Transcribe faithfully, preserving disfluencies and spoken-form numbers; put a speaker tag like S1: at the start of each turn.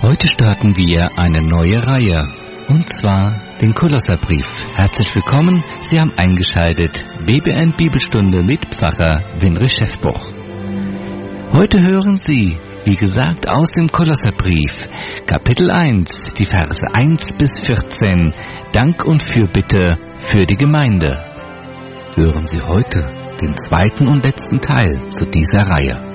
S1: Heute starten wir eine neue Reihe, und zwar den Kolosserbrief. Herzlich willkommen, Sie haben eingeschaltet, B B N Bibelstunde mit Pfarrer Winrich Schäffbuch. Heute hören Sie, wie gesagt, aus dem Kolosserbrief, Kapitel eins, die Verse eins bis vierzehn, Dank und Fürbitte für die Gemeinde. Hören Sie heute den zweiten und letzten Teil zu dieser Reihe.